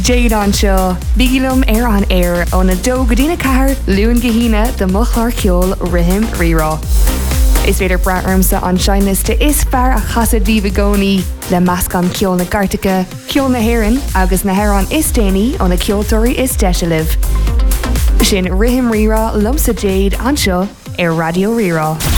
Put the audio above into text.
Jade an seo, bígilum an air ó na dó go dtína cahar luúin gahíine de mochlar ceol rihim rirá. Is féidir braarmsa an seiniste is fear a chasad bhí gcónaí le measc an ceol na Gartacha, ceol na Héireann agus na Héireann is déanaí ó na ceoltóirí is deisialah. Sin rihim rirá lumsa Jade an seo ar Radio Rirá.